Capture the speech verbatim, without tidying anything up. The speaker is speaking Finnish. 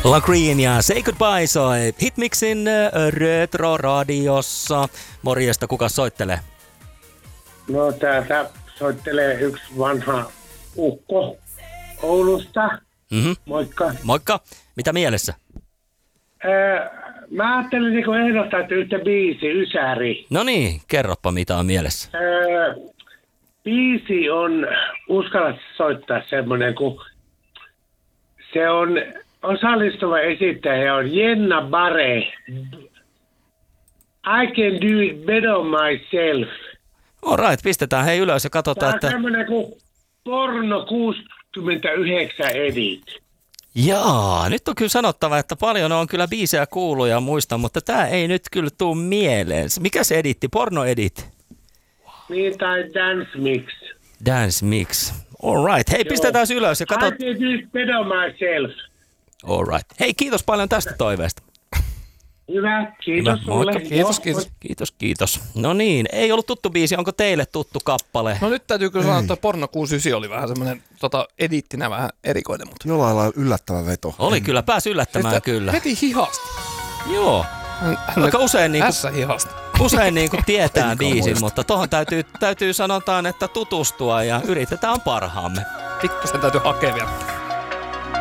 La Green ja Say Goodbye soi Hitmixin Retro-radiossa. Morjesta, kuka soittelee? No täältä soittelee yksi vanha ukko Oulusta. Mm-hmm. Moikka. Moikka. Mitä mielessä? Öö, mä ajattelin niinku ehdottaa, että yhtä biisi, Ysäri. No niin, kerropa mitä on mielessä. Öö, biisi on, uskalla soittaa semmonen, kun se on osallistuva esittäjä on Jenna Bare. I can do it better myself. Alright, pistetään hei ylös ja katsotaan, että... Tämä on semmoinen kuin Porno kuusikymmentäyhdeksän edit. Jaa, nyt on kyllä sanottava, että paljon on kyllä biisejä kuullut ja muista, mutta tää ei nyt kyllä tuu mieleen. Mikä se editti? Porno edit? Niin, tai Dance Mix. Dance Mix. Alright, hei, pistetään ylös ja katsot... I can do it better myself. Alright. Hei, kiitos paljon tästä toiveesta. Hyvä, kiitos Hyvä, sulle. moikka. Kiitos, kiitos. Kiitos, kiitos. No niin, ei ollut tuttu biisi. Onko teille tuttu kappale? No nyt täytyy kyllä sanoa, että Porno kuusikymmentäyhdeksän oli vähän semmoinen tota, edittinä vähän erikoinen, mutta... Jollain lailla yllättävä veto. Oli kyllä, pääsi yllättämään Että kyllä. Veti hihasta. Joo. Hän, Aika usein niinku, ässä hihasta. usein niinku tietää En biisin, muista. mutta tohon täytyy, täytyy sanotaan, että tutustua ja yritetään parhaamme. Pikkasen täytyy hakea vielä.